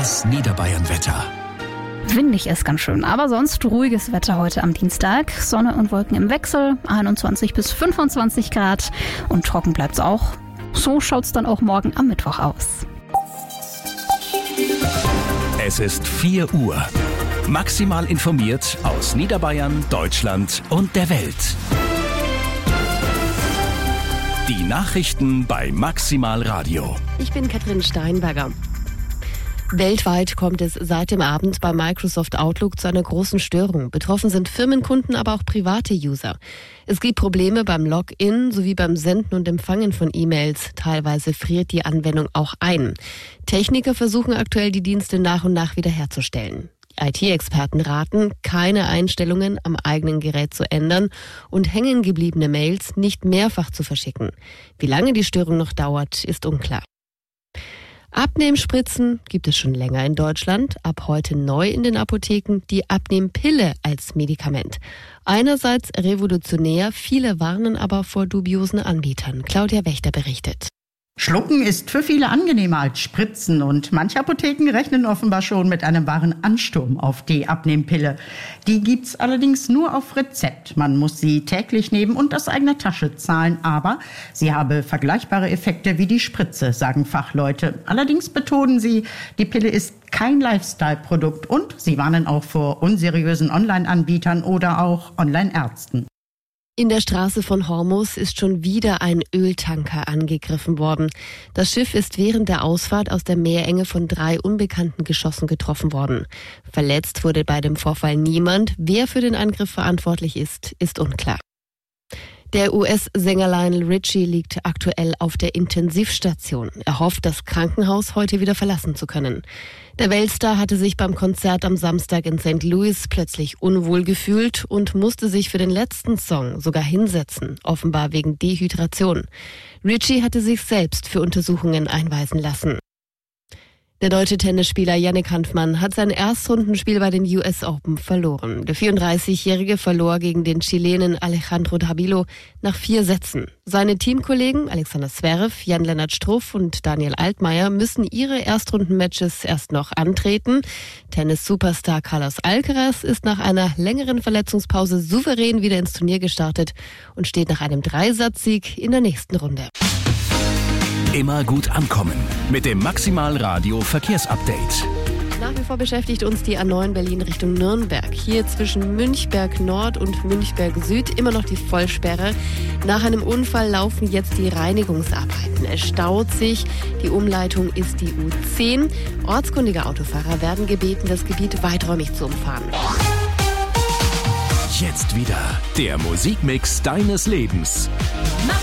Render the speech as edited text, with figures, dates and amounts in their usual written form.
Das Niederbayern-Wetter. Windig ist ganz schön, aber sonst ruhiges Wetter heute am Dienstag. Sonne und Wolken im Wechsel, 21 bis 25 Grad und trocken bleibt's auch. So schaut's dann auch morgen am Mittwoch aus. Es ist 4 Uhr. Maximal informiert aus Niederbayern, Deutschland und der Welt. Die Nachrichten bei Maximal Radio. Ich bin Katrin Steinberger. Weltweit kommt es seit dem Abend bei Microsoft Outlook zu einer großen Störung. Betroffen sind Firmenkunden, aber auch private User. Es gibt Probleme beim Login sowie beim Senden und Empfangen von E-Mails. Teilweise friert die Anwendung auch ein. Techniker versuchen aktuell, die Dienste nach und nach wiederherzustellen. IT-Experten raten, keine Einstellungen am eigenen Gerät zu ändern und hängen gebliebene Mails nicht mehrfach zu verschicken. Wie lange die Störung noch dauert, ist unklar. Abnehmspritzen gibt es schon länger in Deutschland, ab heute neu in den Apotheken die Abnehmpille als Medikament. Einerseits revolutionär, viele warnen aber vor dubiosen Anbietern. Claudia Wächter berichtet. Schlucken ist für viele angenehmer als Spritzen und manche Apotheken rechnen offenbar schon mit einem wahren Ansturm auf die Abnehmpille. Die gibt's allerdings nur auf Rezept. Man muss sie täglich nehmen und aus eigener Tasche zahlen, aber sie habe vergleichbare Effekte wie die Spritze, sagen Fachleute. Allerdings betonen sie, die Pille ist kein Lifestyle-Produkt und sie warnen auch vor unseriösen Online-Anbietern oder auch Online-Ärzten. In der Straße von Hormuz ist schon wieder ein Öltanker angegriffen worden. Das Schiff ist während der Ausfahrt aus der Meerenge von 3 unbekannten Geschossen getroffen worden. Verletzt wurde bei dem Vorfall niemand. Wer für den Angriff verantwortlich ist, ist unklar. Der US-Sänger Lionel Richie liegt aktuell auf der Intensivstation. Er hofft, das Krankenhaus heute wieder verlassen zu können. Der Weltstar hatte sich beim Konzert am Samstag in St. Louis plötzlich unwohl gefühlt und musste sich für den letzten Song sogar hinsetzen, offenbar wegen Dehydration. Richie hatte sich selbst für Untersuchungen einweisen lassen. Der deutsche Tennisspieler Jannik Hanfmann hat sein Erstrundenspiel bei den US Open verloren. Der 34-Jährige verlor gegen den Chilenen Alejandro Davilo nach 4 Sätzen. Seine Teamkollegen Alexander Zverev, Jan-Lennart Struff und Daniel Altmaier müssen ihre Erstrundenmatches erst noch antreten. Tennis-Superstar Carlos Alcaraz ist nach einer längeren Verletzungspause souverän wieder ins Turnier gestartet und steht nach einem 3-Satz-Sieg in der nächsten Runde. Immer gut ankommen mit dem Maximal Radio Verkehrsupdate. Nach wie vor beschäftigt uns die A9 Berlin Richtung Nürnberg. Hier zwischen Münchberg Nord und Münchberg Süd immer noch die Vollsperre. Nach einem Unfall laufen jetzt die Reinigungsarbeiten. Es staut sich. Die Umleitung ist die U10. Ortskundige Autofahrer werden gebeten, das Gebiet weiträumig zu umfahren. Jetzt wieder der Musikmix deines Lebens.